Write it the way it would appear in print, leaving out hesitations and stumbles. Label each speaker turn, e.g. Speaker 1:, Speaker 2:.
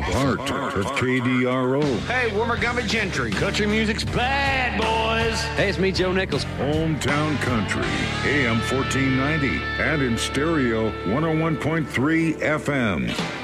Speaker 1: Part of KDRO.
Speaker 2: Hey, Wimmergummy Gentry. Country music's bad, boys.
Speaker 3: Hey, it's me, Joe Nichols.
Speaker 1: Hometown Country, AM 1490, and in stereo 101.3 FM.